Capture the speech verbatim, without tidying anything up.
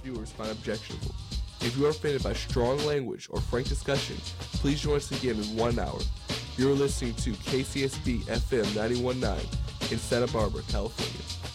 viewers find objectionable. If you are offended by strong language or frank discussion, please join us again in one hour. You're listening to K C S B F M ninety-one point nine in Santa Barbara, California.